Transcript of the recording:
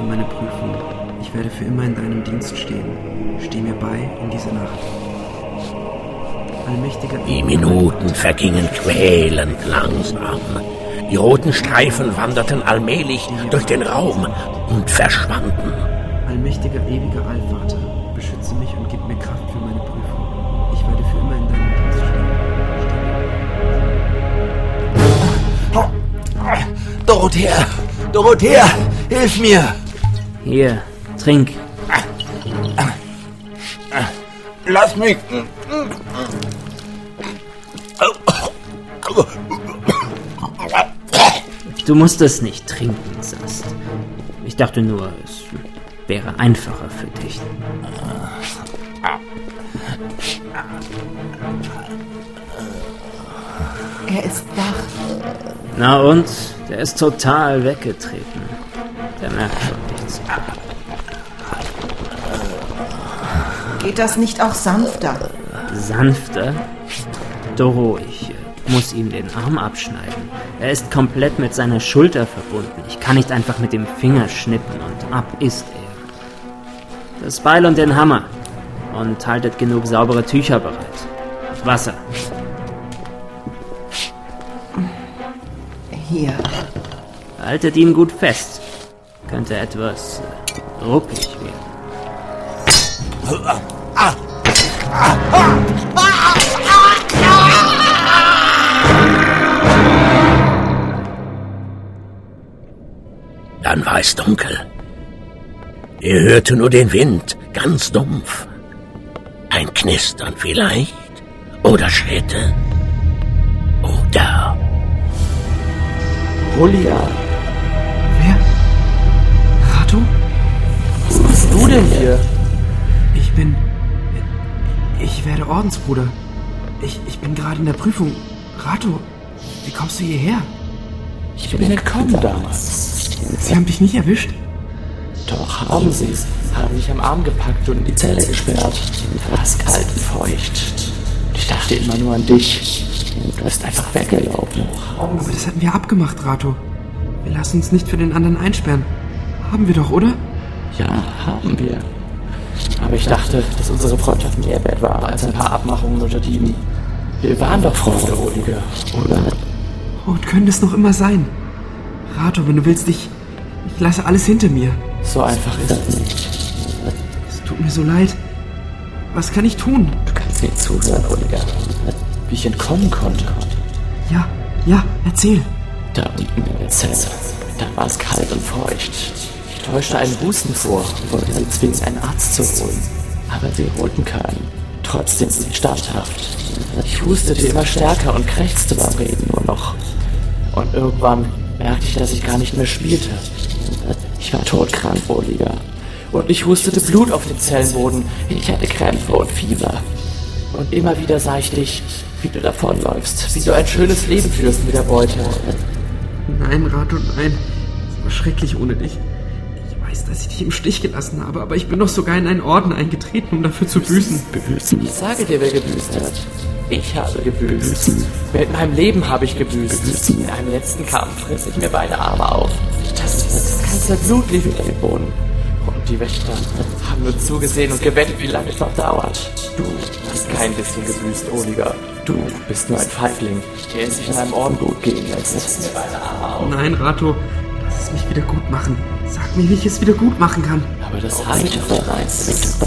für meine Prüfung. Ich werde für immer in deinem Dienst stehen. Steh mir bei in dieser Nacht. Allmächtiger... Die Minuten vergingen quälend langsam. Die roten Streifen wanderten allmählich durch den Raum und verschwanden. Allmächtiger, ewiger Allvater, beschütze mich und gib mir Kraft für meine Prüfung. Ich werde für immer in deinem Dienst stehen. Dorothea! Dorothea! Hilf mir! Hier, trink. Lass mich! Du musst es nicht trinken, Sast. Ich dachte nur, es wäre einfacher für dich. Er ist wach. Na und? Der ist total weggetreten. Der merkt schon nichts. Geht das nicht auch sanfter? Sanfter? Doro, ich muss ihm den Arm abschneiden. Er ist komplett mit seiner Schulter verbunden. Ich kann nicht einfach mit dem Finger schnippen und ab ist er. Das Beil und den Hammer. Und haltet genug saubere Tücher bereit. Und Wasser. Hier. Haltet ihn gut fest. Könnte etwas ruckig werden. Dann war es dunkel. Er hörte nur den Wind, ganz dumpf. Ein Knistern vielleicht, oder Schritte, oder... Julia, Wer? Rato? was machst du denn hier? Ich werde Ordensbruder. Ich bin gerade in der Prüfung. Rato, wie kommst du hierher? Ich bin entkommen damals. Sie haben dich nicht erwischt? Doch haben sie. Haben mich am Arm gepackt und in die Zelle gesperrt. Da war es kalt und feucht. Und ich dachte immer nur an dich. Du bist einfach weggelaufen. Aber das hatten wir abgemacht, Rato. Wir lassen uns nicht für den anderen einsperren. Haben wir doch, oder? Ja, haben wir. Aber ich dachte, dass unsere Freundschaft mehr wert war als ein paar Abmachungen unter Dieben. Wir waren doch Freunde, Rodiger, oder? Und können es noch immer sein. Rato, wenn du willst, ich lasse alles hinter mir. So einfach ist es nicht. Es tut mir so leid. Was kann ich tun? Du kannst mir zuhören, Rodiger. Wie ich entkommen konnte. Ja, erzähl. Da unten in der Zelle. Da war es kalt und feucht. Ich täuschte einen Husten vor und wollte sie zwingen, einen Arzt zu holen. Aber sie holten keinen. Trotzdem bin ich standhaft. Ich hustete immer stärker und krächzte beim Reden nur noch. Und irgendwann merkte ich, dass ich gar nicht mehr spielte. Ich war todkrank, Rodiger. Und ich hustete Blut auf dem Zellenboden. Ich hatte Krämpfe und Fieber. Und immer wieder sah ich dich, wie du davonläufst, wie du ein schönes Leben führst mit der Beute. Nein, Rato, nein. Es war schrecklich ohne dich. Ich weiß, dass ich dich im Stich gelassen habe, aber ich bin doch sogar in einen Orden eingetreten, um dafür zu büßen. Büßen? Ich sage dir, wer gebüßt hat. Ich habe gebüßt. Mit meinem Leben habe ich gebüßt. In einem letzten Kampf riss ich mir beide Arme auf. Das ganze Blut lief über den Boden. Und die Wächter haben nur zugesehen und gewettet, wie lange es noch dauert. Du hast kein bisschen gebüßt, Oliger. Du bist nur ein Feigling, der es sich in einem Orden gut gehen lässt. Nein, Rato, lass es mich wieder gut machen. Sag mir, wie ich es wieder gut machen kann. Aber das habe ich doch bereits.